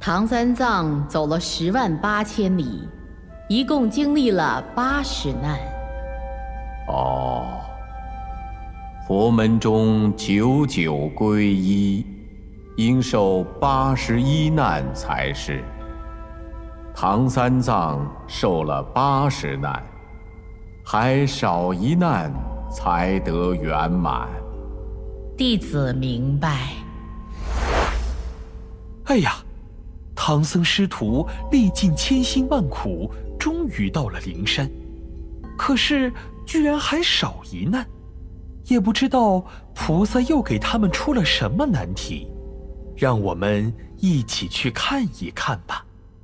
唐三藏走了108000里，一共经历了80难。 哦，佛门中99皈依，应受81难才是。唐三藏受了80难，还少一难才得圆满。 弟子明白。 哎呀，唐僧师徒历尽千辛万苦，终于到了灵山，可是居然还少一难，也不知道菩萨又给他们出了什么难题，让我们一起去看一看吧。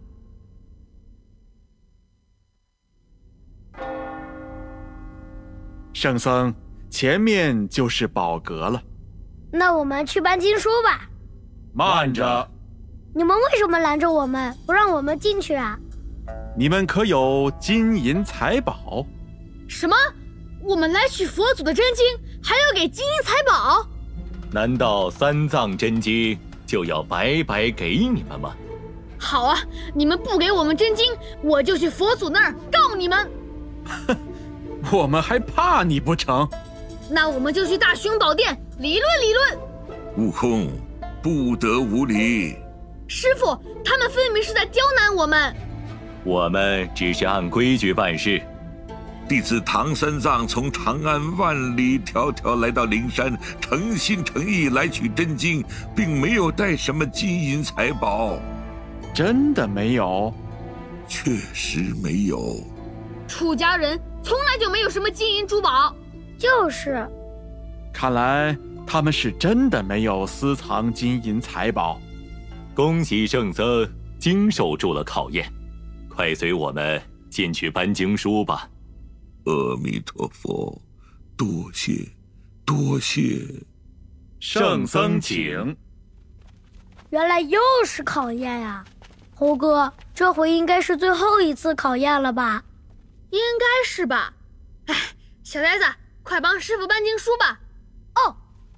圣僧，前面就是宝阁了。 那我们去搬经书吧。 慢着， 你们为什么拦着我们，不让我们进去啊？ 你们可有金银财宝？ 什么？我们来取佛祖的真经，还要给金银财宝？ 难道三藏真经就要白白给你们吗？ 好啊，你们不给我们真经，我就去佛祖那儿告你们。 我们还怕你不成？ 那我们就去大雄宝殿理论理论。 悟空，不得无礼！ 师父，他们分明是在刁难我们。 我们只是按规矩办事。 弟子唐三藏从长安万里迢迢来到灵山，诚心诚意来取真经，并没有带什么金银财宝。 真的没有？ 确实没有。 出家人从来就没有什么金银珠宝。 就是。 看来他们是真的没有私藏金银财宝。 恭喜圣僧经受住了考验，快随我们进去搬经书吧。 阿弥陀佛，多谢多谢。 圣僧请。 原来又是考验呀，猴哥，这回应该是最后一次考验了吧？ 应该是吧。哎，小呆子，快帮师傅搬经书吧。哦。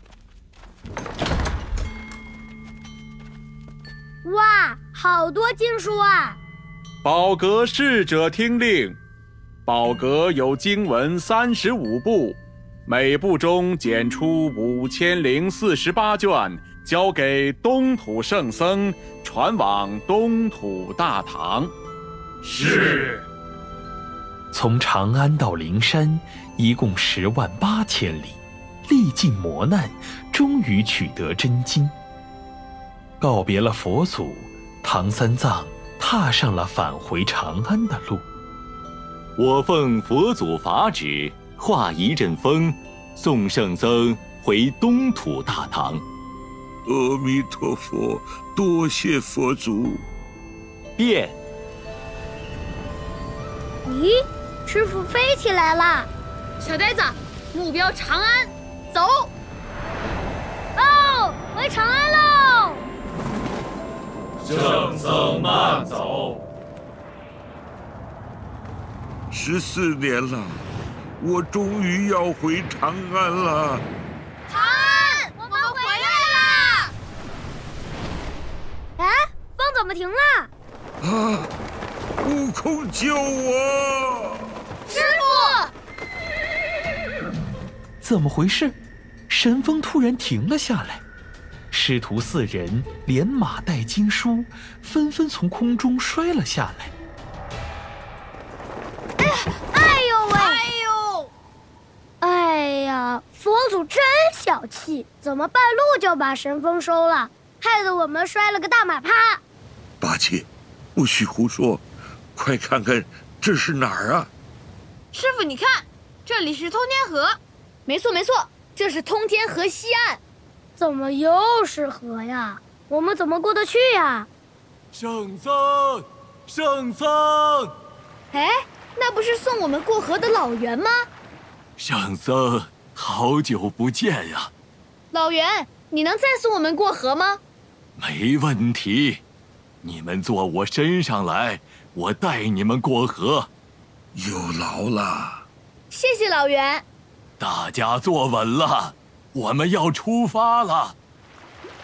哇，好多经书啊！ 宝阁侍者听令，宝阁有经文35部，每部中拣出5048卷，交给东土圣僧，传往东土大唐。 是。从长安到灵山，一共108000里，历尽磨难，终于取得真经。告别了佛祖，唐三藏踏上了返回长安的路。 我奉佛祖法旨，化一阵风，送圣僧回东土大唐。 阿弥陀佛，多谢佛祖。 变。 咦，师傅飞起来了！ 小呆子，目标长安，走！ 哦，回长安喽！ 圣僧慢走。 14年了，我终于要回长安了。 长安，我们回来啦！ 哎，风怎么停了？ 啊！悟空救我！ 师傅！ 怎么回事？神风突然停了下来，师徒4人连马带经书，纷纷从空中摔了下来。 哎呦喂！ 哎呦！ 哎呀，佛祖真小气，怎么半路就把神风收了，害得我们摔了个大马趴。 八戒，不许胡说，快看看这是哪儿啊？ 师傅，你看，这里是通天河。没错没错，这是通天河西岸。 怎么又是河呀？我们怎么过得去呀？ 圣僧，圣僧！ 哎，那不是送我们过河的老袁吗？ 圣僧，好久不见呀！ 老袁，你能再送我们过河吗？ 没问题，你们坐我身上来，我带你们过河。 有劳了。 谢谢老袁。 大家坐稳了，我们要出发了。